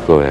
各位，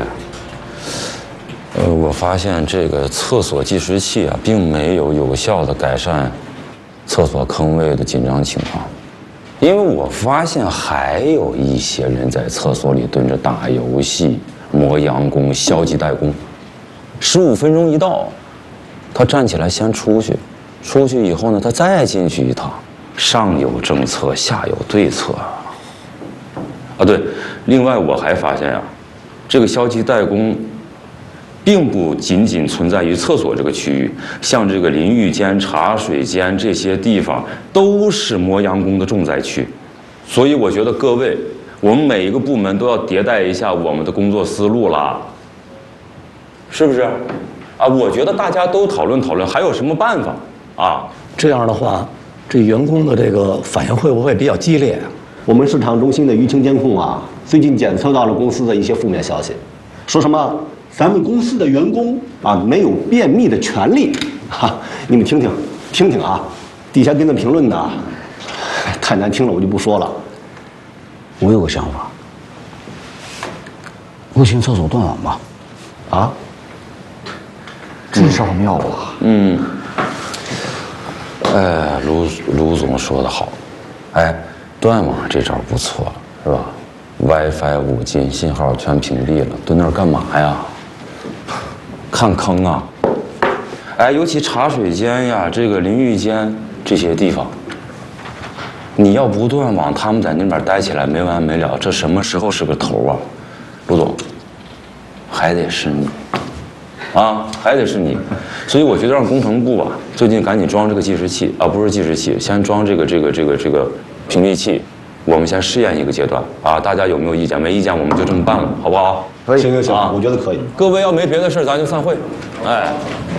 我发现这个厕所计时器啊，并没有效的改善厕所坑位的紧张情况，因为我发现还有一些人在厕所里蹲着打游戏、磨洋工、消极怠工，15分钟一到，他站起来先出去，出去以后呢，他再进去一趟，上有政策，下有对策啊，对，另外我还发现啊，这个消极怠工并不仅仅存在于厕所这个区域，像这个淋浴间、茶水间这些地方都是磨洋工的重灾区。所以我觉得各位，我们每一个部门都要迭代一下我们的工作思路啦，是不是？啊，我觉得大家都讨论讨论，还有什么办法啊？ 这样的话，这员工的这个反应会不会比较激烈啊？ 我们市场中心的舆情监控啊，最近检测到了公司的一些负面消息，说什么咱们公司的员工啊没有便秘的权利，哈，你们听听啊，底下跟着评论的，太难听了，我就不说了。 我有个想法，微型厕所断网吧？ 啊？ 这招妙啊！ 卢总说得好，哎，断网这招不错，是吧 ？WiFi 5G 信号全屏蔽了，蹲那儿干嘛呀？看坑啊！哎，尤其茶水间呀，这个淋浴间这些地方，你要不断网，他们在那边待起来没完没了，这什么时候是个头啊？卢总，还得是你。啊，还得是你，所以我觉得让工程部啊，最近赶紧装这个计时器啊，不是计时器，先装这个屏蔽器，我们先试验一个阶段啊，大家有没有意见？没意见我们就这么办了，好不好？ 可以，行， 啊， 我觉得可以。 各位要没别的事，咱就散会。哎，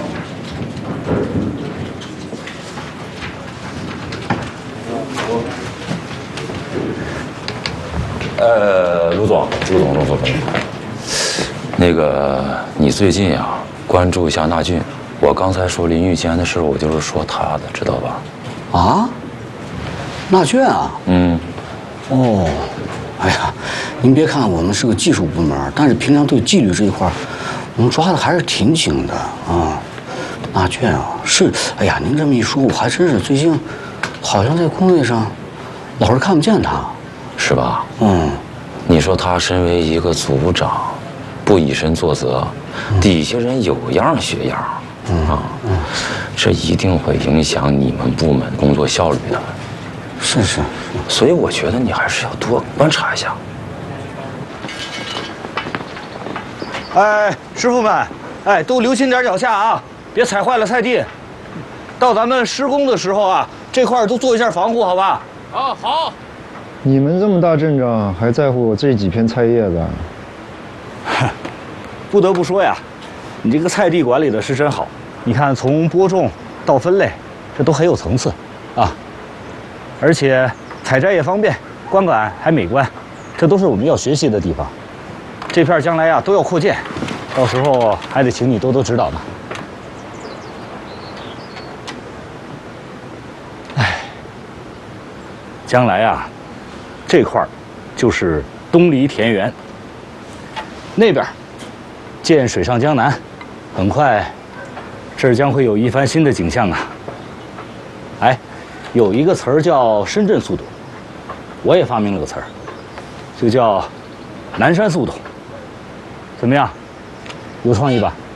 卢总，那个你最近呀，关注一下纳俊。我刚才说淋浴间的事，我就是说他的，知道吧？ 啊，纳俊啊？哦，哎呀，您别看我们是个技术部门，但是平常对纪律这一块，我们抓的还是挺紧的啊。纳俊啊，是，哎呀，您这么一说，我还真是最近好像在工位上老是看不见他， 是吧？你说他身为一个组长，不以身作则，底下人有样学样，这一定会影响你们部门工作效率的。 是， 所以我觉得你还是要多观察一下。 哎，师傅们，哎，都留心点脚下啊，别踩坏了菜地。到咱们施工的时候啊，这块都做一下防护，好吧？ 啊，好。你们这么大阵仗，还在乎我这几片菜叶子？ 不得不说呀，你这个菜地管理的是真好。你看，从播种到分类，这都很有层次啊。而且采摘也方便，观感还美观，这都是我们要学习的地方。这片将来呀都要扩建，到时候还得请你多多指导呢。哎，将来呀，这块就是东篱田园，那边建水上江南，很快这儿将会有一番新的景象啊！哎，有一个词儿叫深圳速度，我也发明了个词儿，就叫南山速度。怎么样？有创意吧？